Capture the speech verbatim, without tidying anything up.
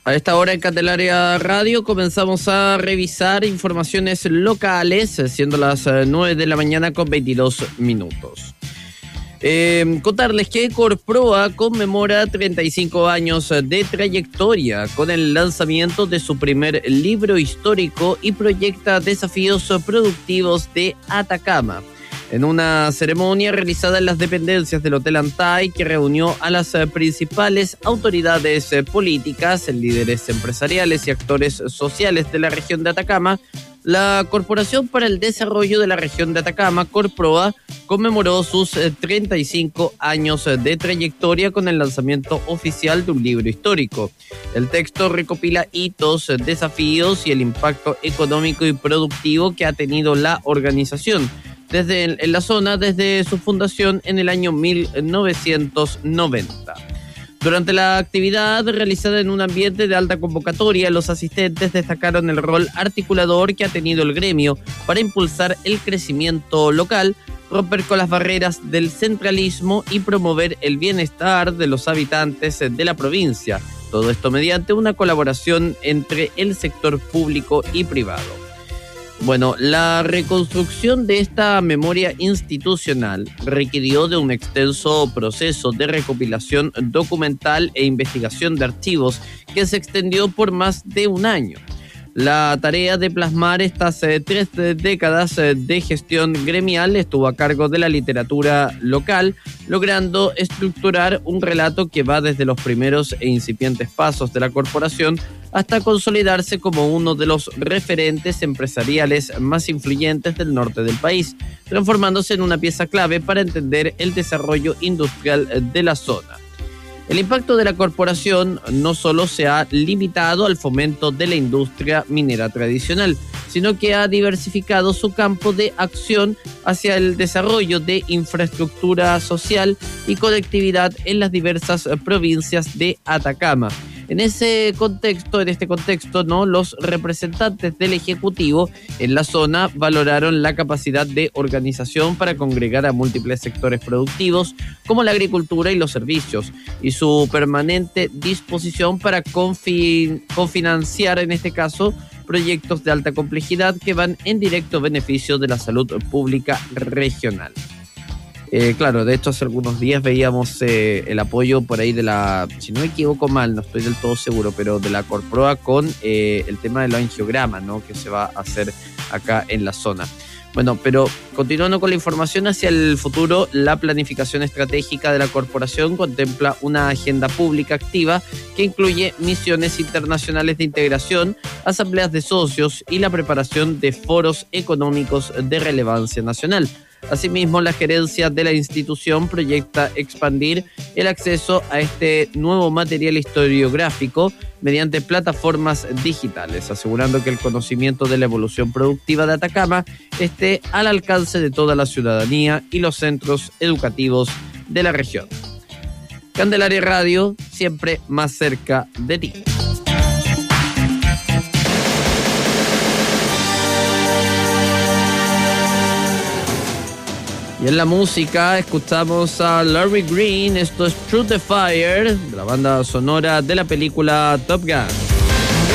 A esta hora en Candelaria Radio comenzamos a revisar informaciones locales, siendo las nueve de la mañana con veintidós minutos. Eh, contarles que Corproa conmemora treinta y cinco años de trayectoria con el lanzamiento de su primer libro histórico y proyecta desafíos productivos de Atacama. En una ceremonia realizada en las dependencias del Hotel Antay, que reunió a las principales autoridades políticas, líderes empresariales y actores sociales de la región de Atacama, la Corporación para el Desarrollo de la Región de Atacama, Corproa, conmemoró sus treinta y cinco años de trayectoria con el lanzamiento oficial de un libro histórico. El texto recopila hitos, desafíos y el impacto económico y productivo que ha tenido la organización desde en la zona desde su fundación en el año mil novecientos noventa. Durante la actividad realizada en un ambiente de alta convocatoria, los asistentes destacaron el rol articulador que ha tenido el gremio para impulsar el crecimiento local, romper con las barreras del centralismo y promover el bienestar de los habitantes de la provincia. Todo esto mediante una colaboración entre el sector público y privado. Bueno, la reconstrucción de esta memoria institucional requirió de un extenso proceso de recopilación documental e investigación de archivos que se extendió por más de un año. La tarea de plasmar estas eh, tres décadas eh, de gestión gremial estuvo a cargo de la literatura local, logrando estructurar un relato que va desde los primeros e incipientes pasos de la corporación hasta consolidarse como uno de los referentes empresariales más influyentes del norte del país, transformándose en una pieza clave para entender el desarrollo industrial de la zona. El impacto de la corporación no solo se ha limitado al fomento de la industria minera tradicional, sino que ha diversificado su campo de acción hacia el desarrollo de infraestructura social y conectividad en las diversas provincias de Atacama. En ese contexto, en este contexto, ¿no? Los representantes del Ejecutivo en la zona valoraron la capacidad de organización para congregar a múltiples sectores productivos, como la agricultura y los servicios, y su permanente disposición para confin- confinanciar, en este caso, proyectos de alta complejidad que van en directo beneficio de la salud pública regional. Eh, claro, de hecho hace algunos días veíamos eh, el apoyo por ahí de la, si no me equivoco mal, no estoy del todo seguro, pero de la Corproa con eh, el tema de los angiogramas, ¿no? Que se va a hacer acá en la zona. Bueno, pero continuando con la información hacia el futuro, la planificación estratégica de la corporación contempla una agenda pública activa que incluye misiones internacionales de integración, asambleas de socios y la preparación de foros económicos de relevancia nacional. Asimismo, la gerencia de la institución proyecta expandir el acceso a este nuevo material historiográfico mediante plataformas digitales, asegurando que el conocimiento de la evolución productiva de Atacama esté al alcance de toda la ciudadanía y los centros educativos de la región. Candelaria Radio, siempre más cerca de ti. Y en la música escuchamos a Larry Green, esto es Through the Fire, de la banda sonora de la película Top Gun.